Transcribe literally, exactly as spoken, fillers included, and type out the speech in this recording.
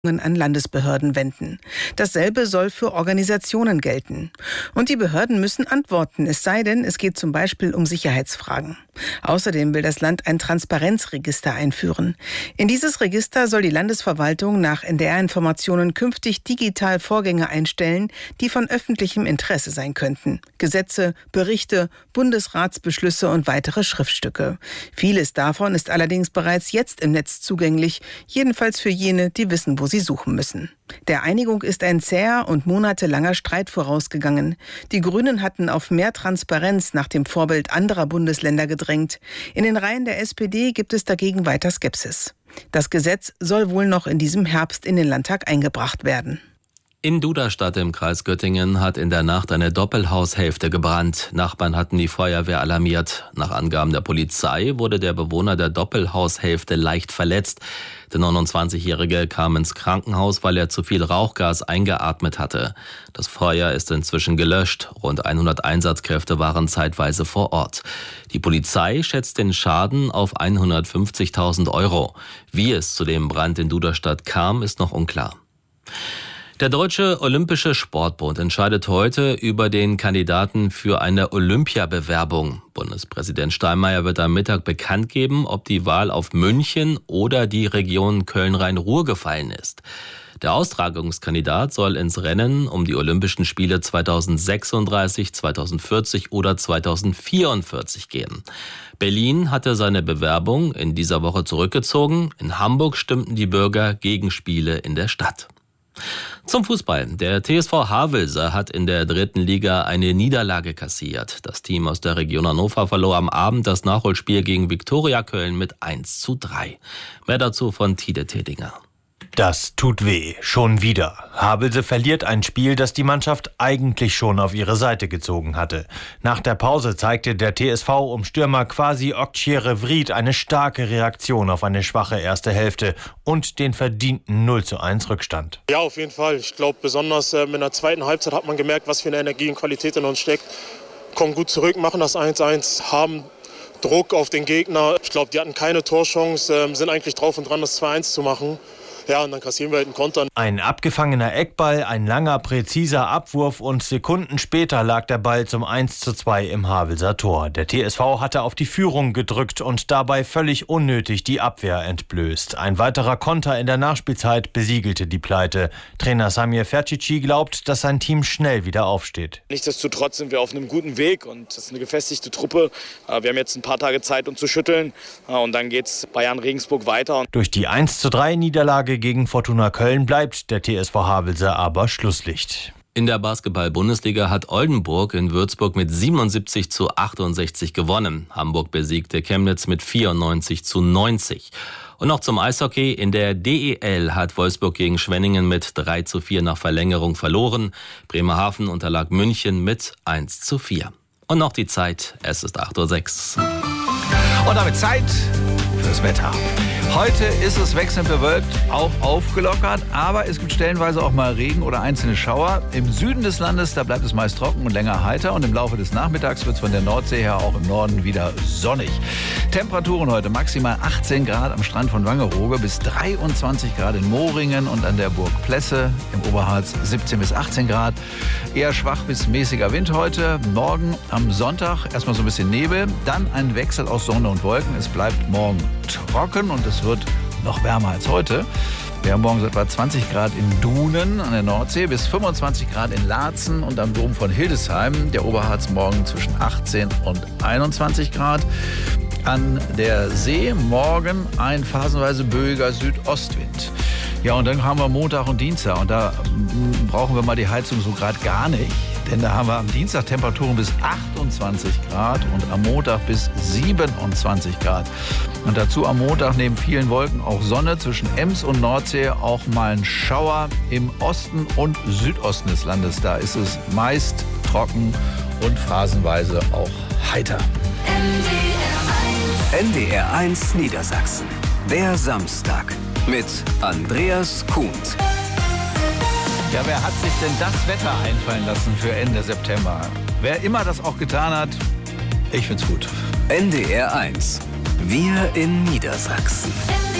an Landesbehörden wenden. Dasselbe soll für Organisationen gelten. Und die Behörden müssen antworten, es sei denn, es geht zum Beispiel um Sicherheitsfragen. Außerdem will das Land ein Transparenzregister einführen. In dieses Register soll die Landesverwaltung nach N D R-Informationen künftig digital Vorgänge einstellen, die von öffentlichem Interesse sein könnten. Gesetze, Berichte, Bundesratsbeschlüsse und weitere Schriftstücke. Vieles davon ist allerdings bereits jetzt im Netz zugänglich, jedenfalls für jene, die wissen, wo sie suchen müssen. Der Einigung ist ein zäher und monatelanger Streit vorausgegangen. Die Grünen hatten auf mehr Transparenz nach dem Vorbild anderer Bundesländer gedrängt. In den Reihen der S P D gibt es dagegen weiter Skepsis. Das Gesetz soll wohl noch in diesem Herbst in den Landtag eingebracht werden. In Duderstadt im Kreis Göttingen hat in der Nacht eine Doppelhaushälfte gebrannt. Nachbarn hatten die Feuerwehr alarmiert. Nach Angaben der Polizei wurde der Bewohner der Doppelhaushälfte leicht verletzt. Der neunundzwanzigjährige kam ins Krankenhaus, weil er zu viel Rauchgas eingeatmet hatte. Das Feuer ist inzwischen gelöscht. Rund hundert Einsatzkräfte waren zeitweise vor Ort. Die Polizei schätzt den Schaden auf hundertfünfzigtausend Euro. Wie es zu dem Brand in Duderstadt kam, ist noch unklar. Der Deutsche Olympische Sportbund entscheidet heute über den Kandidaten für eine Olympiabewerbung. Bundespräsident Steinmeier wird am Mittag bekannt geben, ob die Wahl auf München oder die Region Köln-Rhein-Ruhr gefallen ist. Der Austragungskandidat soll ins Rennen um die Olympischen Spiele zweitausendsechsunddreißig, zweitausendvierzig oder zweitausendvierundvierzig gehen. Berlin hatte seine Bewerbung in dieser Woche zurückgezogen. In Hamburg stimmten die Bürger gegen Spiele in der Stadt. Zum Fußball. Der T S V Havelse hat in der dritten Liga eine Niederlage kassiert. Das Team aus der Region Hannover verlor am Abend das Nachholspiel gegen Viktoria Köln mit eins zu drei. Mehr dazu von Tide Tedinger. Das tut weh. Schon wieder. Havelse verliert ein Spiel, das die Mannschaft eigentlich schon auf ihre Seite gezogen hatte. Nach der Pause zeigte der T S V um Stürmer Kwasi Okcierevried eine starke Reaktion auf eine schwache erste Hälfte und den verdienten null zu eins Rückstand. Ja, auf jeden Fall. Ich glaube, besonders äh, in der zweiten Halbzeit hat man gemerkt, was für eine Energie und Qualität in uns steckt. Kommen gut zurück, machen das eins eins, haben Druck auf den Gegner. Ich glaube, die hatten keine Torchance, äh, sind eigentlich drauf und dran, das zwei eins zu machen. Ja, und dann kassieren wir halt einen Konter. Ein abgefangener Eckball, ein langer, präziser Abwurf und Sekunden später lag der Ball zum eins zu zwei im Havelser Tor. Der T S V hatte auf die Führung gedrückt und dabei völlig unnötig die Abwehr entblößt. Ein weiterer Konter in der Nachspielzeit besiegelte die Pleite. Trainer Samir Fercici glaubt, dass sein Team schnell wieder aufsteht. Nichtsdestotrotz sind wir auf einem guten Weg und das ist eine gefestigte Truppe. Wir haben jetzt ein paar Tage Zeit, um zu schütteln und dann geht's Bayern Regensburg weiter. Durch die eins zu drei Niederlage gegen Fortuna Köln bleibt der T S V Havelse aber Schlusslicht. In der Basketball-Bundesliga hat Oldenburg in Würzburg mit siebenundsiebzig zu achtundsechzig gewonnen. Hamburg besiegte Chemnitz mit vierundneunzig zu neunzig. Und noch zum Eishockey. In der D E L hat Wolfsburg gegen Schwenningen mit drei zu vier nach Verlängerung verloren. Bremerhaven unterlag München mit eins zu vier. Und noch die Zeit. Es ist acht Uhr sechs. Und damit Zeit fürs Wetter. Heute ist es wechselnd bewölkt, auch aufgelockert, aber es gibt stellenweise auch mal Regen oder einzelne Schauer. Im Süden des Landes, da bleibt es meist trocken und länger heiter und im Laufe des Nachmittags wird es von der Nordsee her auch im Norden wieder sonnig. Temperaturen heute maximal achtzehn Grad am Strand von Wangerooge bis dreiundzwanzig Grad in Moringen und an der Burg Plesse, im Oberharz siebzehn bis achtzehn Grad. Eher schwach bis mäßiger Wind heute. Morgen am Sonntag erstmal so ein bisschen Nebel, dann ein Wechsel aus Sonne und Wolken. Es bleibt morgen trocken und es wird noch wärmer als heute. Wir haben morgen etwa zwanzig Grad in Dunen an der Nordsee, bis fünfundzwanzig Grad in Laatzen und am Dom von Hildesheim. Der Oberharz morgen zwischen achtzehn und einundzwanzig Grad. An der See morgen ein phasenweise böiger Südostwind. Ja, und dann haben wir Montag und Dienstag und da brauchen wir mal die Heizung so gerade gar nicht. Denn da haben wir am Dienstag Temperaturen bis achtundzwanzig Grad und am Montag bis siebenundzwanzig Grad. Und dazu am Montag neben vielen Wolken auch Sonne, zwischen Ems und Nordsee auch mal ein Schauer im Osten und Südosten des Landes. Da ist es meist trocken und phasenweise auch heiter. N D R eins Niedersachsen. Der Samstag mit Andreas Kuhnt. Ja, wer hat sich denn das Wetter einfallen lassen für Ende September? Wer immer das auch getan hat, ich find's gut. N D R eins. Wir in Niedersachsen.